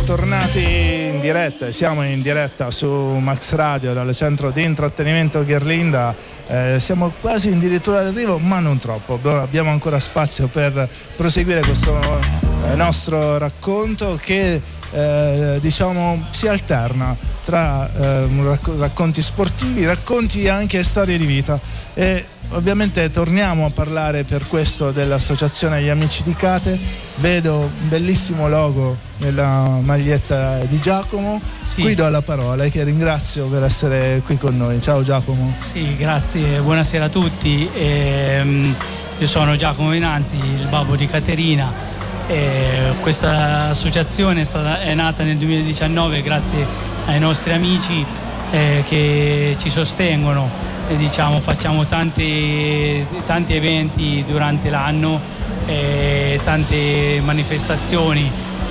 bentornati in diretta. Siamo in diretta su Max Radio dal centro di intrattenimento Gherlinda. Siamo quasi addirittura all'arrivo, ma non troppo. Abbiamo ancora spazio per proseguire questo nostro racconto che diciamo si alterna tra racconti sportivi, racconti anche storie di vita, e ovviamente torniamo a parlare per questo dell'associazione Gli Amici di Cate. Vedo un bellissimo logo nella maglietta di Giacomo. Sì. Qui do la parola e che ringrazio per essere qui con noi. Ciao Giacomo. Sì, grazie, buonasera a tutti. Io sono Giacomo Venanzi, il babbo di Caterina. Questa associazione è nata nel 2019 grazie ai nostri amici che ci sostengono. Diciamo, facciamo tanti eventi durante l'anno, tante manifestazioni,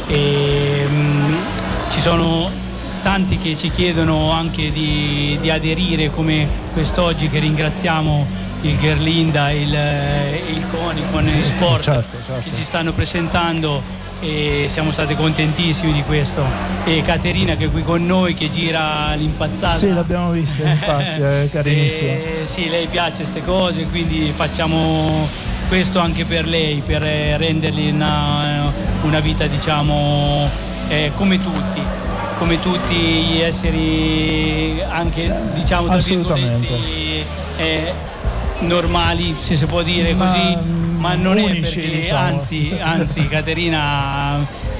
ci sono tanti che ci chiedono anche di aderire, come quest'oggi, che ringraziamo il Gherlinda, il CONI con gli sport, certo. che ci stanno presentando, e siamo stati contentissimi di questo. E Caterina, che è qui con noi, che gira l'impazzata. Sì, l'abbiamo vista, infatti, è carinissima. Sì, lei piace queste cose, quindi facciamo questo anche per lei, per rendergli una vita, diciamo, come tutti gli esseri, anche, diciamo, tra virgolette, normali, se si può dire così, ma non unici, è perché, diciamo. anzi Caterina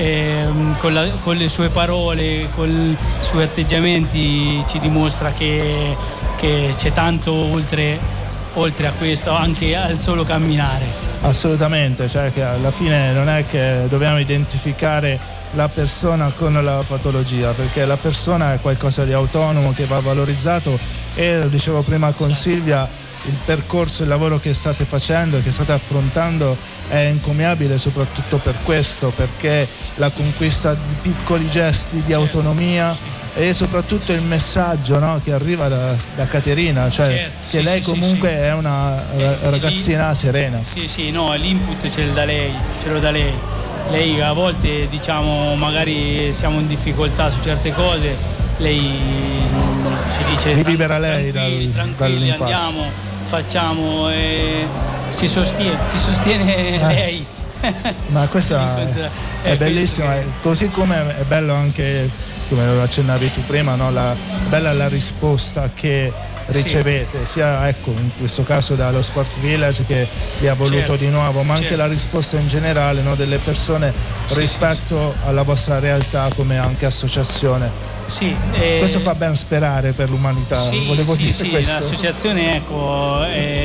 con le sue parole, con i suoi atteggiamenti ci dimostra che c'è tanto oltre a questo, anche al solo camminare. Assolutamente, cioè che alla fine non è che dobbiamo identificare la persona con la patologia, perché la persona è qualcosa di autonomo che va valorizzato, e lo dicevo prima con Silvia, il percorso, il lavoro che state facendo e che state affrontando è encomiabile soprattutto per questo, perché la conquista di piccoli gesti di autonomia e soprattutto il messaggio, no, che arriva da Caterina, cioè che lei comunque è una ragazzina serena. Sì, no, l'input ce lo dà lei. Lei a volte, diciamo, magari siamo in difficoltà su certe cose, lei ci dice libera lei tranquilli, andiamo, facciamo, e ci sostiene lei. Ma questa è bellissima, così come è bello anche, come lo accennavi tu prima, no? Bella la risposta che ricevete, sia, ecco, in questo caso dallo Sport Village, che vi ha voluto di nuovo, ma anche la risposta in generale, no, delle persone rispetto alla vostra realtà come anche associazione. Questo fa ben sperare per l'umanità. Volevo dire questo. L'associazione, ecco,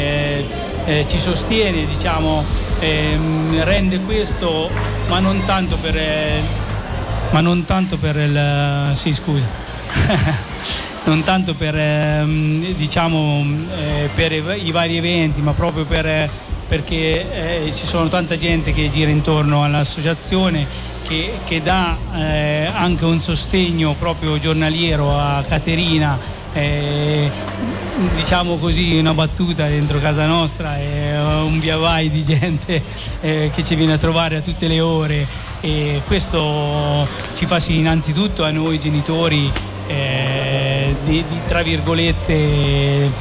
ci sostiene, diciamo, rende questo, ma non tanto per il non tanto per diciamo per i vari eventi, ma proprio perché ci sono tanta gente che gira intorno all'associazione, che dà anche un sostegno proprio giornaliero a Caterina. Diciamo così, una battuta dentro casa nostra, un via vai di gente che ci viene a trovare a tutte le ore, e questo ci fa sì, innanzitutto a noi genitori, di tra virgolette,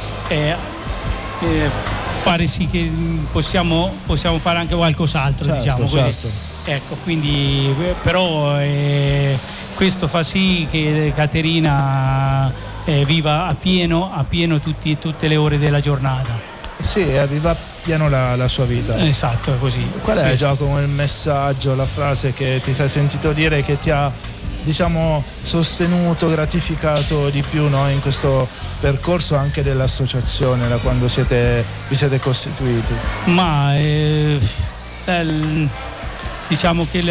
fare sì che possiamo fare anche qualcos'altro, diciamo così. Certo. Ecco, quindi però questo fa sì che Caterina viva a pieno tutte le ore della giornata. Sì, viva pieno la sua vita. Esatto, è così. Qual è, Giacomo, il messaggio, la frase che ti sei sentito dire, che ti ha, diciamo, sostenuto, gratificato di più, no, in questo percorso anche dell'associazione, da quando vi siete costituiti? Ma diciamo che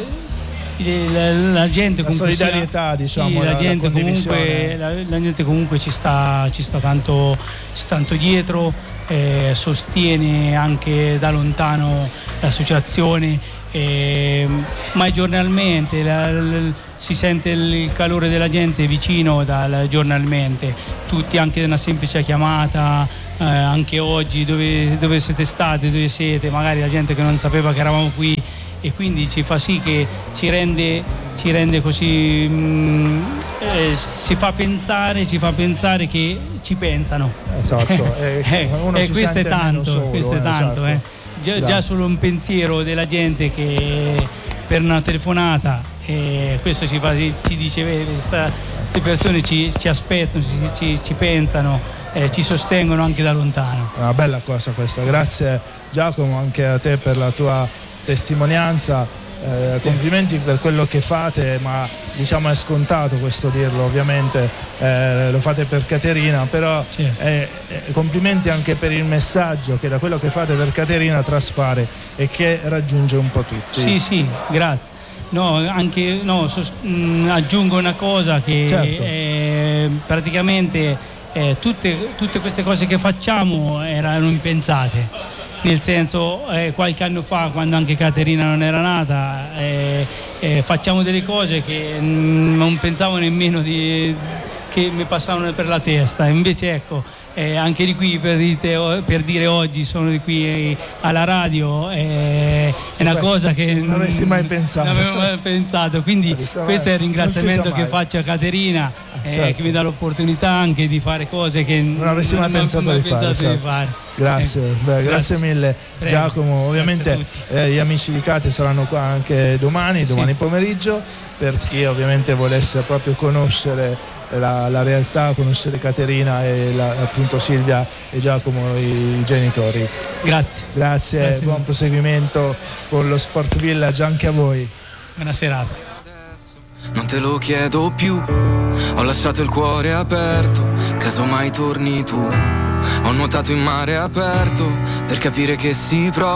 la gente, la solidarietà, diciamo, la gente comunque ci sta tanto dietro, sostiene anche da lontano l'associazione, ma giornalmente si sente il calore della gente vicino giornalmente, tutti, anche una semplice chiamata, anche oggi dove siete stati, dove siete, magari la gente che non sapeva che eravamo qui, e quindi ci fa sì che ci rende così, ci fa pensare che ci pensano. Esatto, e questo è tanto, questo è tanto. Esatto. Già solo un pensiero della gente che per una telefonata, questo ci dice queste persone ci aspettano, ci pensano, ci sostengono anche da lontano. Una bella cosa questa. Grazie Giacomo anche a te per la tua testimonianza. Sì. Complimenti per quello che fate, ma diciamo è scontato questo dirlo, ovviamente lo fate per Caterina, però certo. Complimenti anche per il messaggio che da quello che fate per Caterina traspare e che raggiunge un po' tutti. Sì, grazie. Aggiungo una cosa che certo. Praticamente tutte queste cose che facciamo erano impensate. Nel senso, qualche anno fa, quando anche Caterina non era nata, facciamo delle cose che non pensavo nemmeno che mi passavano per la testa. Invece ecco, anche di qui per dire oggi sono di qui alla radio, è una cosa che non avresti mai pensato. Non avevo mai pensato, quindi questo è il ringraziamento che faccio a Caterina, certo. Che mi dà l'opportunità anche di fare cose che non avresti mai pensato di fare. Grazie, grazie mille. Prego. Giacomo, ovviamente gli amici di Cate saranno qua anche domani pomeriggio, per chi ovviamente volesse proprio conoscere la realtà, conoscere Caterina e appunto Silvia e Giacomo, i genitori. Grazie, buon proseguimento con lo Sport Village anche a voi. Buona serata. Non te lo chiedo più, ho lasciato il cuore aperto, casomai torni tu. Ho nuotato in mare aperto per capire che si prova